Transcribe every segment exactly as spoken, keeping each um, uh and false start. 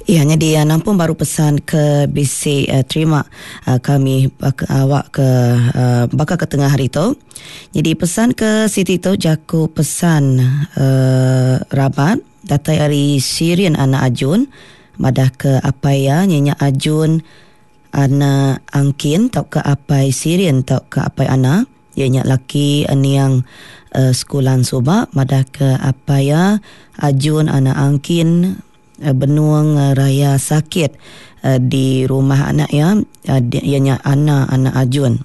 Ianya dia nampun baru pesan ke B C uh, terima uh, kami bak, awak ke uh, bakal ke tengah hari tu. Jadi pesan ke Siti tu jaku pesan uh, rabat datai hari Syrian anak Ajun madah ke apaya nyenya Ajun anak angkin tau ke apai Syrian tau ke apai anak ianya laki aniang uh, sekulan soba madah ke apaya Ajun anak angkin benuang raya sakit uh, di rumah anak ya, uh, ianya anak anak Ajun.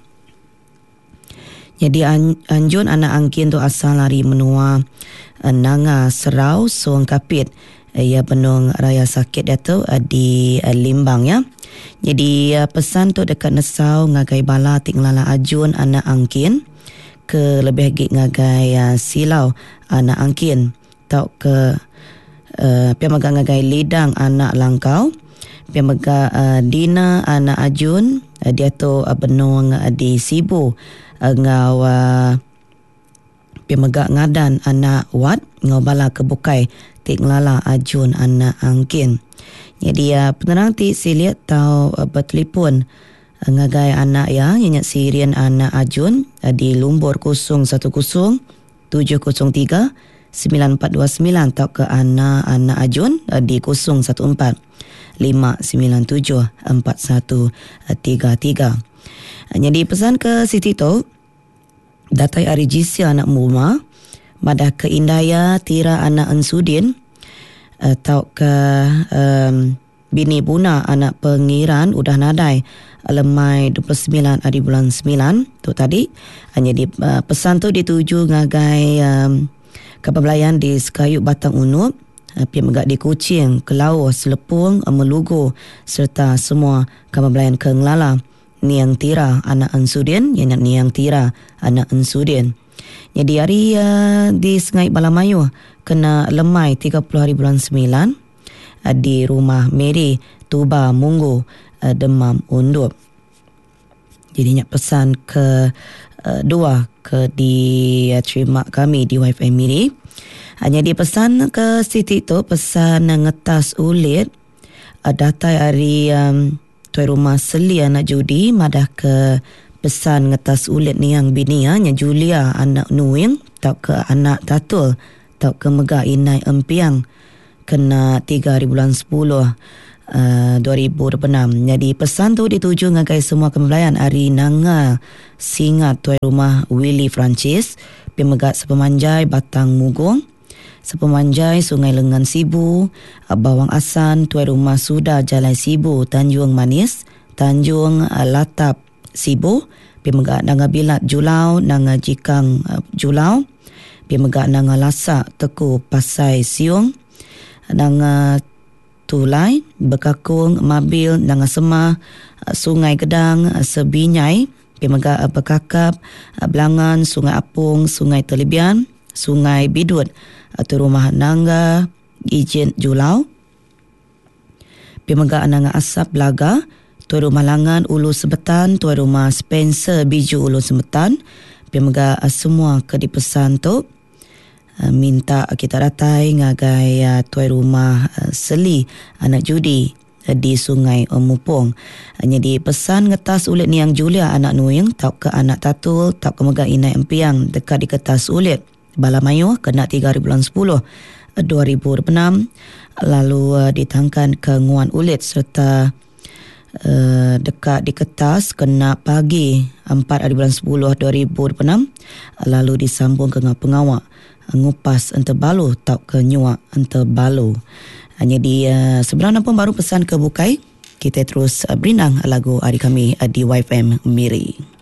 Jadi an, Anjun anak angkin tu asal lari menua uh, nanga serau suang kapit uh, ia benuang raya sakit dia tu uh, di uh, Limbang ya. Jadi uh, pesan tu dekat Nesau ngagai bala tinglala Ajun anak angkin ke lebih lagi ngagai uh, silau anak angkin tau ke Uh, pia maga ngagai lidang anak langkau, pia maga uh, Dina anak Ajun, uh, dia tu uh, benung uh, di Sibu uh, ngau uh, pia maga ngadan anak Wat ngau bala kebukai tik lala Ajun anak angkin. Jadi uh, penerang ti siliat tau uh, bertelefon uh, ngagai anak ya ianya Syrian anak Ajun uh, di Lumbur kosong satu kosong tujuh kosong tiga sembilan empat dua sembilan tau ke anak-anak Ajun uh, di kosong satu empat lima sembilan tujuh empat satu tiga tiga. Uh, jadi pesan ke Siti tu datai ari Jisia anak Muma madah ke Indaya Tira anak Ensudin uh, tau ke um, bini Buna anak Pengiran udah nadai lemai dua puluh sembilan hari bulan sembilan tu tadi. Uh, jadi uh, pesan tu dituju ngagai um, Kepabelayan di Sekayuk Batang Unup, pihak megak di Kuching, Kelau, Selepung, Melugu serta semua kepabelayan ke Ngelala, Niang Tira, anak Ensudin, yang Niang Tira, anak Ensudin. Jadi hari uh, di Sengai Balamayu kena lemai tiga puluh hari bulan sembilan uh, di rumah Mary, Tuba, Munggu, uh, Demam, Undup. Jadi nak pesan ke uh, dua ke di uh, terima kami di Y F M Miri. Hanya di pesan ke Siti tu pesan ngetas ulit uh, datai hari um, tuai rumah Seli anak Judi madah ke pesan ngetas ulit ni yang bini ya, nya Julia anak Nuing tau ke anak Tatul tau ke Megah Inai Empiang kena tiga hari bulan sepuluh Uh, dua ribu dua puluh enam. Jadi pesan tu dituju ngagai semua kepabelayan hari Nanga Singat tuai rumah Willy Francis, Pemegat Sepemanjai Batang Mugung, Sepemanjai Sungai Lengan Sibu, Bawang Asan tuai rumah Suda Jalai Sibu Tanjung Manis, Tanjung uh, Latap Sibu, Pemegat Nanga Bilat Julau, Nanga Jikang uh, Julau, Pemegat Nanga Lasak Teku Pasai Siung, Nanga Tulai, Bekakung, Mabil, Nanga Semah, Sungai Gedang, Sebinyai, Pemegak Bekakap, Belangan, Sungai Apung, Sungai Telibian, Sungai Bidut, tu rumah Nangga, Ijen Julau, Pemegak Nanga Asap Belaga, tuai rumah Langan, Ulu Sebetan, tuai rumah Spencer Biju Ulu Sebetan, Pemegak semua ke dipesan tu. Minta kita datai ngagai uh, tuai rumah uh, Seli anak Judi uh, di Sungai Mupong. Hanya di pesan ngetas ulit ni yang Julia anak Nuing tau ke anak Tatul tau ke Megah Inai Empiang dekat di kertas ulit Balamayu kena tiga hari bulan sepuluh dua ribu dua puluh enam lalu uh, ditangkan ke Nguan Ulit serta uh, dekat di kertas kena pagi empat hari bulan sepuluh dua ribu dua puluh enam lalu disambung ke pengawak ngupas ente balu tau ke nyuak ente balu. Hanya di uh, sebenarnya pun baru pesan ke bukai. Kita terus uh, berinang lagu hari kami uh, di Y F M Miri.